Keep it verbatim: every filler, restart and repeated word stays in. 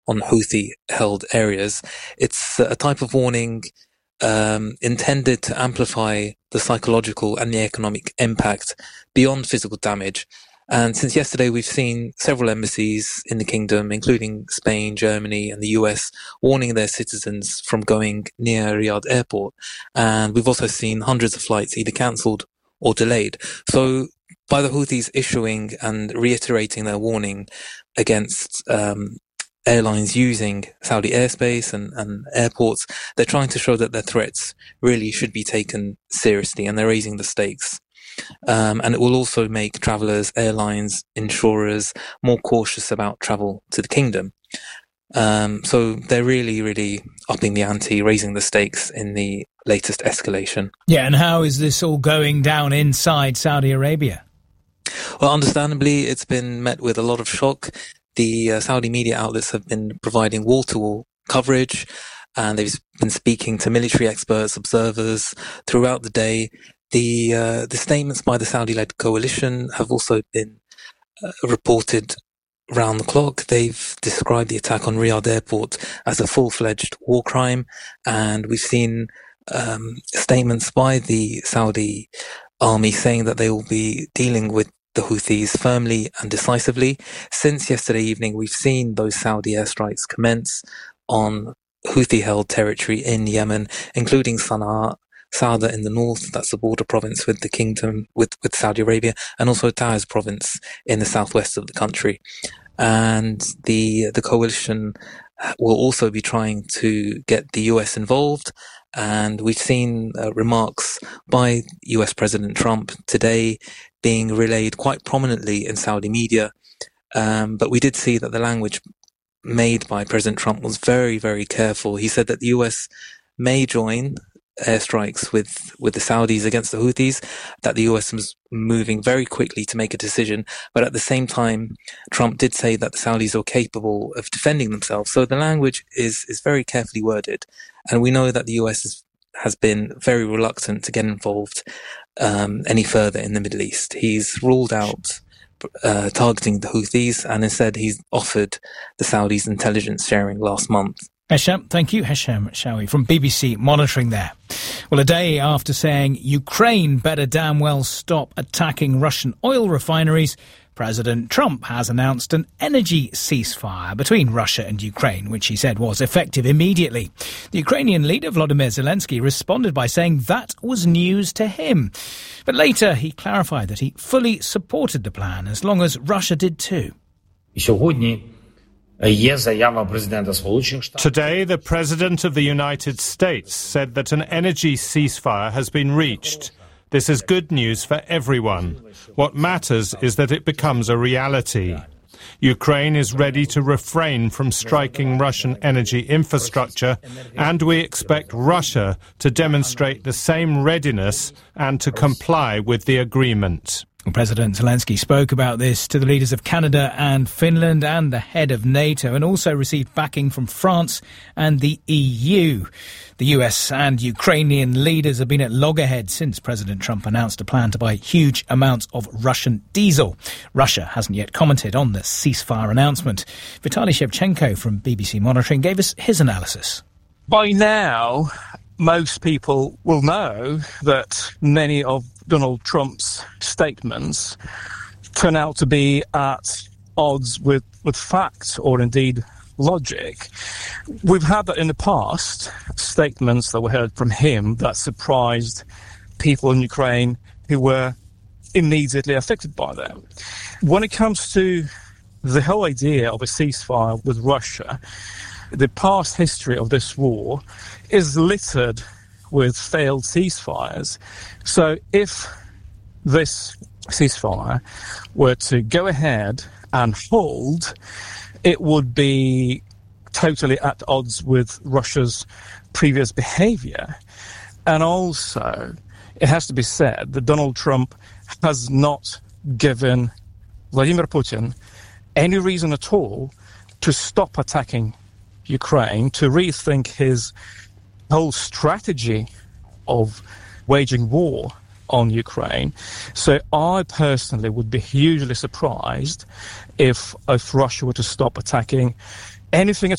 on Houthi-held areas. It's a type of warning um, intended to amplify the psychological and the economic impact beyond physical damage. And since yesterday, we've seen several embassies in the kingdom, including Spain, Germany, and the U S, warning their citizens from going near Riyadh airport. And we've also seen hundreds of flights either cancelled or delayed. So by the Houthis issuing and reiterating their warning against um, airlines using Saudi airspace and, and airports, they're trying to show that their threats really should be taken seriously, and they're raising the stakes. Um, and it will also make travellers, airlines, insurers more cautious about travel to the kingdom. Um, so they're really, really upping the ante, raising the stakes in the latest escalation. Yeah, and how is this all going down inside Saudi Arabia? Well, understandably, it's been met with a lot of shock. The uh, Saudi media outlets have been providing wall-to-wall coverage, and they've been speaking to military experts, observers throughout the day. The uh, the statements by the Saudi-led coalition have also been uh, reported round the clock. They've described the attack on Riyadh airport as a full-fledged war crime, and we've seen um, statements by the Saudi army saying that they will be dealing with the Houthis firmly and decisively. Since yesterday evening, we've seen those Saudi airstrikes commence on Houthi-held territory in Yemen, including Sana'a, Sauda in the north, that's the border province with the kingdom, with, with Saudi Arabia, and also Taiz province in the southwest of the country. And the the coalition will also be trying to get the U S involved. And we've seen uh, remarks by U S President Trump today being relayed quite prominently in Saudi media. Um, but we did see that the language made by President Trump was very, very careful. He said that the U S may join airstrikes with, with the Saudis against the Houthis, that the U S was moving very quickly to make a decision. But at the same time, Trump did say that the Saudis are capable of defending themselves. So the language is, is very carefully worded. And we know that the U S is, has been very reluctant to get involved um, any further in the Middle East. He's ruled out uh, targeting the Houthis, and instead he's offered the Saudis intelligence sharing last month. Hesham, thank you. Hesham Shawi from B B C Monitoring there. Well, a day after saying Ukraine better damn well stop attacking Russian oil refineries, President Trump has announced an energy ceasefire between Russia and Ukraine, which he said was effective immediately. The Ukrainian leader, Volodymyr Zelensky, responded by saying that was news to him. But later he clarified that he fully supported the plan as long as Russia did too. Today, the President of the United States said that an energy ceasefire has been reached. This is good news for everyone. What matters is that it becomes a reality. Ukraine is ready to refrain from striking Russian energy infrastructure, and we expect Russia to demonstrate the same readiness and to comply with the agreement. President Zelensky spoke about this to the leaders of Canada and Finland and the head of NATO, and also received backing from France and the E U. The U S and Ukrainian leaders have been at loggerheads since President Trump announced a plan to buy huge amounts of Russian diesel. Russia hasn't yet commented on the ceasefire announcement. Vitaly Shevchenko from B B C Monitoring gave us his analysis. By now, most people will know that many of Donald Trump's statements turn out to be at odds with, with fact or indeed logic. We've had that in the past, statements that were heard from him that surprised people in Ukraine who were immediately affected by them. When it comes to the whole idea of a ceasefire with Russia, the past history of this war is littered with failed ceasefires. So if this ceasefire were to go ahead and hold, it would be totally at odds with Russia's previous behavior. And also, it has to be said that Donald Trump has not given Vladimir Putin any reason at all to stop attacking Ukraine, to rethink his whole strategy of waging war on Ukraine. So I personally would be hugely surprised if, if Russia were to stop attacking anything at